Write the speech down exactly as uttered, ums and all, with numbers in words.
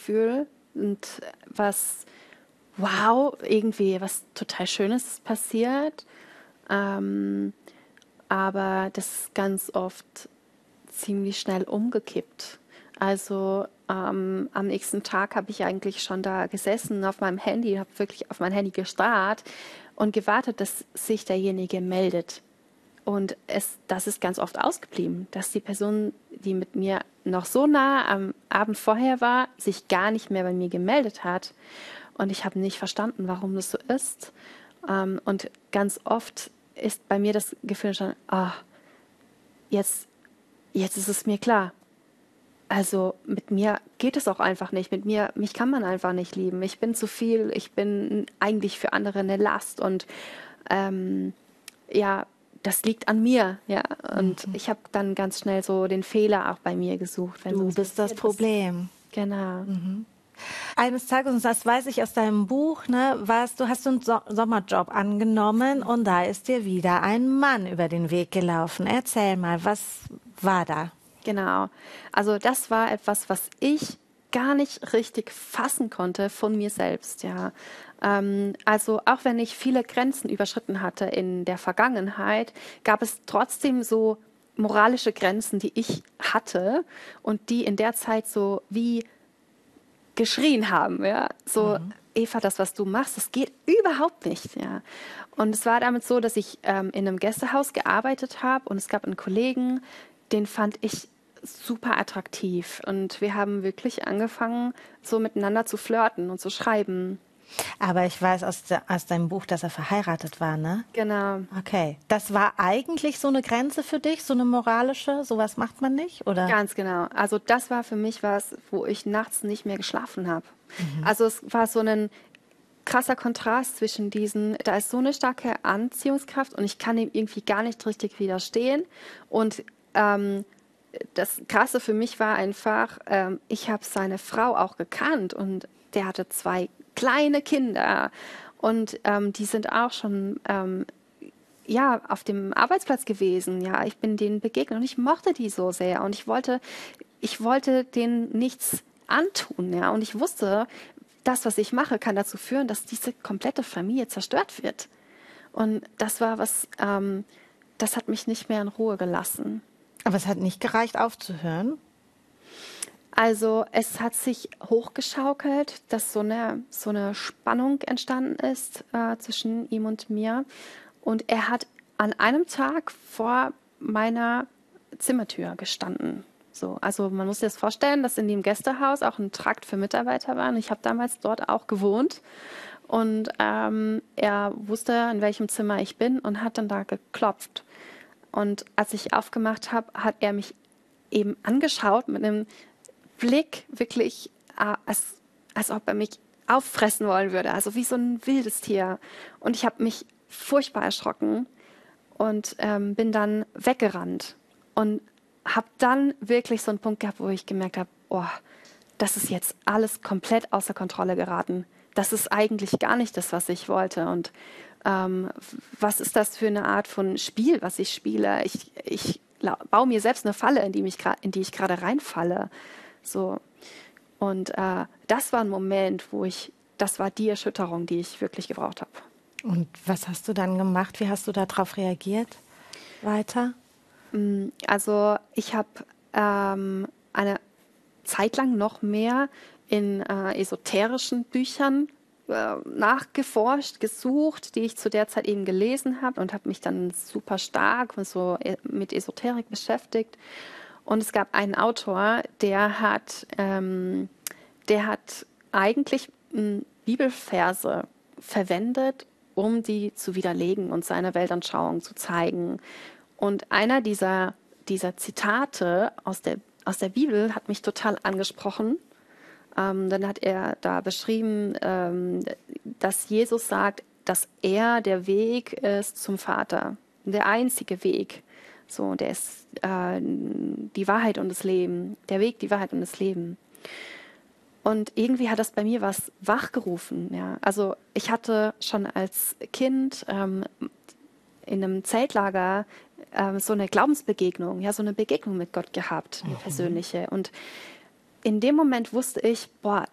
Gefühl und was, wow, irgendwie was total Schönes ist passiert. Ähm, aber das ist ganz oft ziemlich schnell umgekippt. Also ähm, am nächsten Tag habe ich eigentlich schon da gesessen auf meinem Handy, habe wirklich auf mein Handy gestarrt und gewartet, dass sich derjenige meldet. Und es, das ist ganz oft ausgeblieben, dass die Person, die mit mir noch so nah am Abend vorher war, sich gar nicht mehr bei mir gemeldet hat. Und ich habe nicht verstanden, warum das so ist. Ähm, und ganz oft ist bei mir das Gefühl schon, ah, jetzt, jetzt ist es mir klar. Also mit mir geht es auch einfach nicht. Mit mir, mich kann man einfach nicht lieben. Ich bin zu viel. Ich bin eigentlich für andere eine Last. Und ähm, ja, das liegt an mir. Ja, und Mhm. ich habe dann ganz schnell so den Fehler auch bei mir gesucht. Wenn Du sowas bist das passiert ist. Problem. Genau. Mhm. Eines Tages, und das weiß ich aus deinem Buch, ne, warst, du hast einen so Sommerjob angenommen und da ist dir wieder ein Mann über den Weg gelaufen. Erzähl mal, was war da? Genau. Also das war etwas, was ich gar nicht richtig fassen konnte von mir selbst, ja. Ähm, also auch wenn ich viele Grenzen überschritten hatte in der Vergangenheit, gab es trotzdem so moralische Grenzen, die ich hatte und die in der Zeit so wie geschrien haben, ja. So, Mhm. Eva, das, was du machst, das geht überhaupt nicht, ja. Und es war damit so, dass ich ähm, in einem Gästehaus gearbeitet habe und es gab einen Kollegen, den fand ich super attraktiv und wir haben wirklich angefangen, so miteinander zu flirten und zu schreiben. Aber ich weiß aus, de, aus deinem Buch, dass er verheiratet war, ne? Genau. Okay. Das war eigentlich so eine Grenze für dich, so eine moralische? Sowas macht man nicht, oder? Ganz genau. Also das war für mich was, wo ich nachts nicht mehr geschlafen habe. Mhm. Also es war so ein krasser Kontrast zwischen diesen, da ist so eine starke Anziehungskraft und ich kann ihm irgendwie gar nicht richtig widerstehen. Und ähm, das Krasse für mich war einfach, ähm, ich habe seine Frau auch gekannt und der hatte zwei kleine Kinder und ähm, die sind auch schon ähm, ja, auf dem Arbeitsplatz gewesen. Ja, ich bin denen begegnet und ich mochte die so sehr und ich wollte, ich wollte denen nichts antun, ja, und ich wusste, das, was ich mache, kann dazu führen, dass diese komplette Familie zerstört wird. Und das war was, ähm, das hat mich nicht mehr in Ruhe gelassen. Aber es hat nicht gereicht, aufzuhören. Also es hat sich hochgeschaukelt, dass so eine, so eine Spannung entstanden ist äh, zwischen ihm und mir. Und er hat an einem Tag vor meiner Zimmertür gestanden. So, also man muss sich das vorstellen, dass in dem Gästehaus auch ein Trakt für Mitarbeiter war. Und ich habe damals dort auch gewohnt. Und ähm, er wusste, in welchem Zimmer ich bin und hat dann da geklopft. Und als ich aufgemacht habe, hat er mich eben angeschaut mit einem Blick wirklich, äh, als, als ob er mich auffressen wollen würde, also wie so ein wildes Tier. Und ich habe mich furchtbar erschrocken und ähm, bin dann weggerannt und habe dann wirklich so einen Punkt gehabt, wo ich gemerkt habe, oh, das ist jetzt alles komplett außer Kontrolle geraten. Das ist eigentlich gar nicht das, was ich wollte. Und ähm, was ist das für eine Art von Spiel, was ich spiele? Ich, ich baue mir selbst eine Falle, in die, mich in die ich gerade reinfalle. So. Und äh, das war ein Moment, wo ich, das war die Erschütterung, die ich wirklich gebraucht habe. Und was hast du dann gemacht? Wie hast du darauf reagiert? Weiter? Also ich habe ähm, eine Zeit lang noch mehr in äh, esoterischen Büchern äh, nachgeforscht, gesucht, die ich zu der Zeit eben gelesen habe und habe mich dann super stark und so mit Esoterik beschäftigt. Und es gab einen Autor, der hat, ähm, der hat eigentlich m, Bibelverse verwendet, um die zu widerlegen und seine Weltanschauung zu zeigen. Und einer dieser, dieser Zitate aus der, aus der Bibel hat mich total angesprochen. Ähm, dann hat er da beschrieben, ähm, dass Jesus sagt, dass er der Weg ist zum Vater, der einzige Weg. So, der ist äh, die Wahrheit und das Leben, der Weg, die Wahrheit und das Leben. Und irgendwie hat das bei mir was wachgerufen. Ja. Also ich hatte schon als Kind ähm, in einem Zeltlager ähm, so eine Glaubensbegegnung, ja, so eine Begegnung mit Gott gehabt, eine persönliche. Und in dem Moment wusste ich, boah,